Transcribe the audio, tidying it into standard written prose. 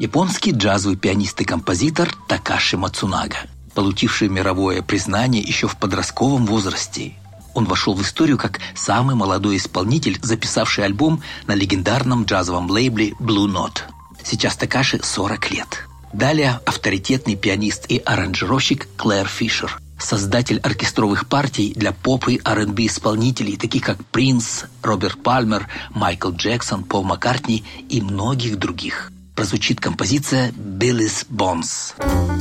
Японский джазовый пианист и композитор Такаши Мацунага, получивший мировое признание еще в подростковом возрасте. Он вошел в историю как самый молодой исполнитель, записавший альбом на легендарном джазовом лейбле Blue Note. Сейчас Такаши 40 лет. Далее авторитетный пианист и аранжировщик Клэр Фишер, создатель оркестровых партий для поп и R&B исполнителей, таких как Принс, Роберт Пальмер, Майкл Джексон, Пол Маккартни и многих других. Прозвучит композиция «Billy's Bones».